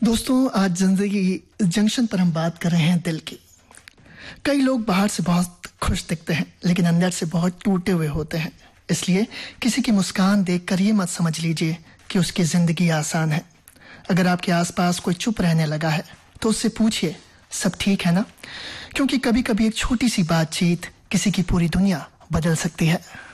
दोस्तों, आज जिंदगी जंक्शन पर हम बात कर रहे हैं दिल की। कई लोग बाहर से बहुत खुश दिखते हैं लेकिन अंदर से बहुत टूटे हुए होते हैं। इसलिए किसी की मुस्कान देखकर ये मत समझ लीजिए कि उसकी जिंदगी आसान है। अगर आपके आसपास कोई चुप रहने लगा है तो उससे पूछिए, सब ठीक है ना? क्योंकि कभी कभी एक छोटी सी बातचीत किसी की पूरी दुनिया बदल सकती है।